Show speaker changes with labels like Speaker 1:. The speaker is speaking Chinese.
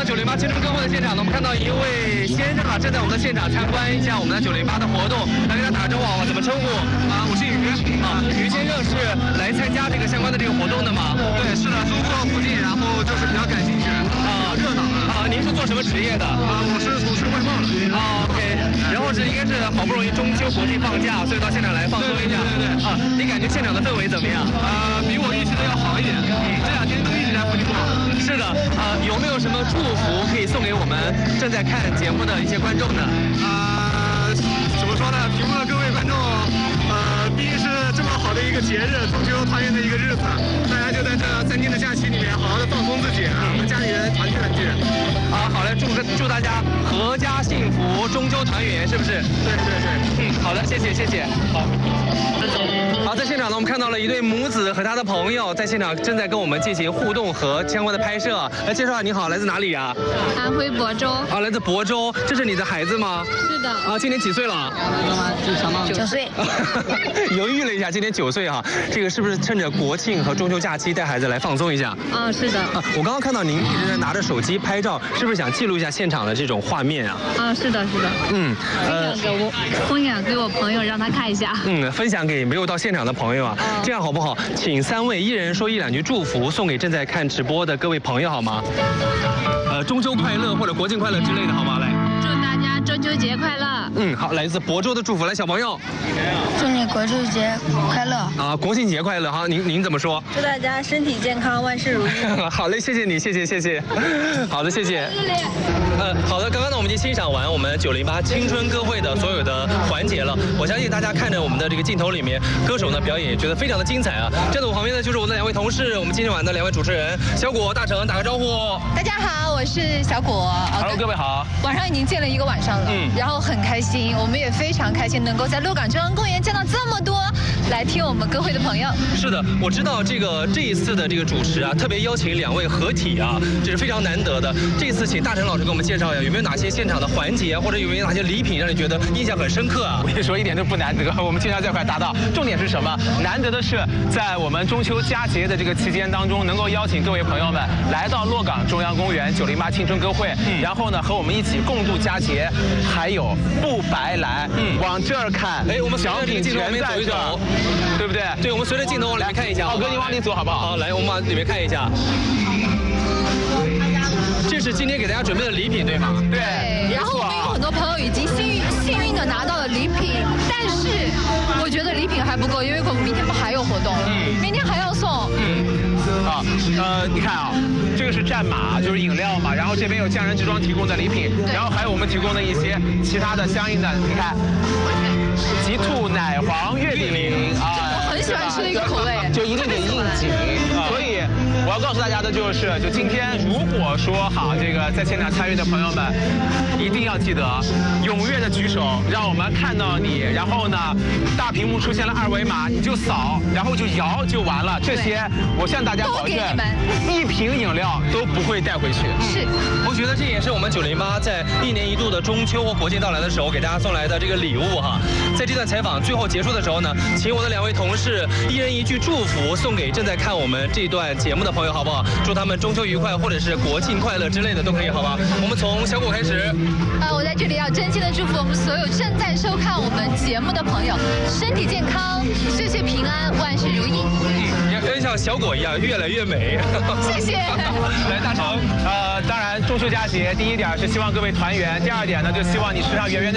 Speaker 1: 908青春歌会的现场呢，我们看到一位先生啊，正在我们的现场参观一下我们的908的活动，来跟他打个招呼啊，怎么称呼？
Speaker 2: 我是于
Speaker 1: 啊，于先生是来参加这个相关的这个活动的吗？
Speaker 2: 对，是的，路过附近，然后就是比较感兴趣，比较热闹
Speaker 1: 您是做什么职业的？
Speaker 2: 我是从事外贸的。
Speaker 1: OK， 然后应该是好不容易中秋国庆放假，所以到现场来放松一下。
Speaker 2: 对。
Speaker 1: 你感觉现场的氛围怎么样？
Speaker 2: 比我预期的要好一点。这2天都一直在附近逛。
Speaker 1: 是的，有没有什么祝福可以送给我们正在看节目的一些观众呢？
Speaker 2: 怎么说呢？屏幕的各位观众，第一是这么好的一个节日，中秋团圆的一个日子，大家就在这3天的假期里面好好的放松自己，和家里人团聚。
Speaker 1: 好嘞，祝大家阖家幸福，中秋团圆，是不是？
Speaker 2: 对。
Speaker 1: 好的，谢谢。好，在现场呢，我们看到了一对母子和他的朋友在现场正在跟我们进行互动和相关的拍摄。来介绍下，你好，来自哪里呀？
Speaker 3: 安徽亳州。
Speaker 1: 来自亳州，这是你的孩子吗？
Speaker 3: 是的。
Speaker 1: 今年几岁了
Speaker 3: ？9岁。
Speaker 1: 犹豫了一下，今年9岁哈。这个是不是趁着国庆和中秋假期带孩子来放松一下？
Speaker 3: 是的。
Speaker 1: 我刚刚看到您一直在拿着手机拍照，是不是想记录一下现场的这种画面啊？
Speaker 3: 是的。分享给我朋友，让他看一下。
Speaker 1: 分享给没有到现场的朋友啊。这样好不好？请3位一人说1、2句祝福，送给正在看直播的各位朋友好吗？中秋快乐或者国庆快乐之类的好吗？来，
Speaker 3: 祝大家中秋节快乐。
Speaker 1: 好，来自亳州的祝福，来小朋友，
Speaker 4: 祝你国庆节快乐
Speaker 1: 国庆节快乐哈！您怎么说？
Speaker 4: 祝大家身体健康，万事如意。
Speaker 1: 好嘞，谢谢你，谢谢。好的，谢谢。好的，刚刚呢我们已经欣赏完我们908青春歌会的所有的环节了。我相信大家看着我们的这个镜头里面，歌手呢表演也觉得非常的精彩啊。站在我旁边的就是我的2位同事，我们今天晚的2位主持人小果、大成，打个招呼。
Speaker 5: 大家好，我是小果。
Speaker 1: Hello， 各位好。
Speaker 5: 晚上已经见了1个晚上了，然后很开心，我们也非常开心能够在鹿港中央公园见到这么多来听我们歌会的朋友。
Speaker 1: 是的，我知道这一次的这个主持啊，特别邀请2位合体啊，这是非常难得的。这一次请大成老师给我们介绍一下，有没有哪些现场的环节，或者有没有哪些礼品让你觉得印象很深刻啊？
Speaker 6: 我跟你说，一点都不难得，我们经常这块达到。重点是什么？难得的是在我们中秋佳节的这个期间当中，能够邀请各位朋友们来到鹿港中央公园908青春歌会，然后呢和我们一起共度佳节，还有不白来。往这儿看，
Speaker 1: 我们
Speaker 6: 奖品全在这儿，对不对？
Speaker 1: 对，我们随着镜头往里面看一下。
Speaker 6: 浩哥，你往里走好不好？
Speaker 1: 好，来，我们往里面看一下。这是今天给大家准备的礼品，对吗？
Speaker 5: 对。然后我们有很多朋友已经幸运的拿到了礼品，但是我觉得礼品还不够，因为我们明天还有活动，明天还要送。
Speaker 6: 你看啊，这个是战马，就是饮料嘛，然后这边有匠人之庄提供的礼品，然后还有我们提供的一些其他的相应的，你看，极兔奶黄月饼
Speaker 5: 我很喜欢吃的一个口味，
Speaker 6: 就一定得应景，所以我要告诉大家的就是，就今天如果说好这个在现场参与的朋友们，一定要记得踊跃的举手，让我们看到你，然后呢，大屏幕出现了2维码，你就扫，然后就摇就完了。这些我向大家保证，1瓶饮料都不会带回去。
Speaker 5: 是，
Speaker 1: 我觉得这也是我们908在1年1度的中秋和国庆到来的时候给大家送来的这个礼物哈。在这段采访最后结束的时候呢，请我的2位同事1人1句祝福送给正在看我们这段节目的朋友，好不好？祝他们中秋愉快，或者是国庆快乐之类的都可以，好吧？我们从小果开始。
Speaker 5: 我在这里要真心的祝福我们所有正在收看我们节目的朋友，身体健康，岁岁平安，万事如意。
Speaker 1: 跟像小果一样越来越美。
Speaker 5: 谢谢。
Speaker 6: 来，大成，当然中秋佳节，第一点是希望各位团圆，第2点呢就希望你时常圆圆的。